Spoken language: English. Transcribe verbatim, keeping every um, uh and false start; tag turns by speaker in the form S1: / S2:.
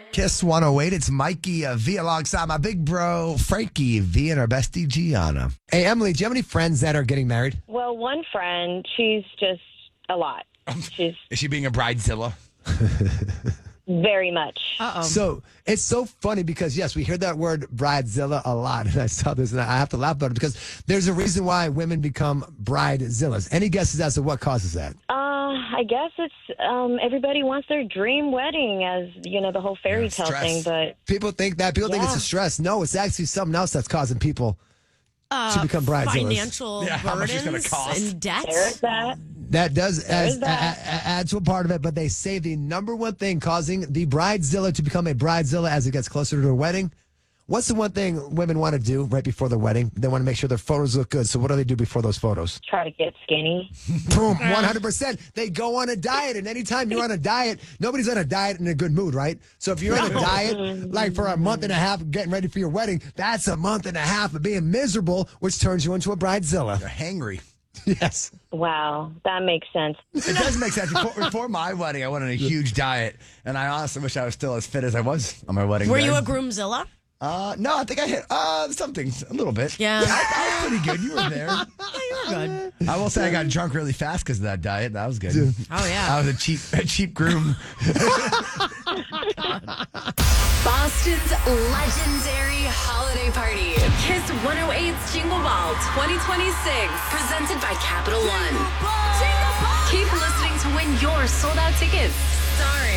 S1: Kiss one oh eight. It's Mikey uh, V alongside my big bro, Frankie V, and our bestie, Gianna. Hey, Emily, do you have any friends that are getting married?
S2: Well, one friend, she's just a lot. She's
S3: Is she being a bridezilla?
S2: very much.
S4: Uh-oh.
S1: So it's so funny because, yes, we hear that word bridezilla a lot. And I saw this and I have to laugh about it because there's a reason why women become bridezillas. Any guesses as to what causes that?
S2: Uh, I guess it's um, everybody wants their dream wedding, as, you know, the whole fairy
S3: Yeah,
S2: tale
S3: stress.
S2: thing. But
S1: People think that. People think it's
S2: Yeah.
S1: a stress. No, it's actually something else that's causing people
S4: Uh,
S1: to become bridezillas.
S4: Financial
S3: Yeah, how much it's
S4: burdens
S3: gonna cost.
S4: and debts.
S2: there's that.
S1: That does as,
S2: is that.
S1: a- a- add to a part of it, but they say the number one thing causing the bridezilla to become a bridezilla as it gets closer to her wedding. What's the one thing women want to do right before their wedding? They want to make sure their photos look good. So what do they do before those photos?
S2: Try to get skinny.
S1: Boom, one hundred percent. They go on a diet, and anytime you're on a diet, nobody's on a diet in a good mood, right? So if you're on a diet, like for a month and a half getting ready for your wedding, that's a month and a half of being miserable, which turns you into a bridezilla.
S3: You're hangry.
S1: Yes.
S2: Wow, that makes sense.
S3: It does make sense. Before, before my wedding, I went on a huge diet, and I honestly wish I was still as fit as I was on my wedding
S4: Were
S3: day.
S4: you a groomzilla?
S3: Uh, no, I think I hit uh something a little bit.
S4: Yeah.
S3: I, I was pretty good. You were there.
S4: You were good.
S3: I will say I got drunk really fast because of that diet. That was good.
S4: Oh, yeah.
S3: I was a cheap, a cheap groom.
S5: Boston's legendary holiday party. Kiss one oh eight's Jingle Ball twenty twenty-six. Presented by Capital One. Keep listening to win your sold out tickets. Starring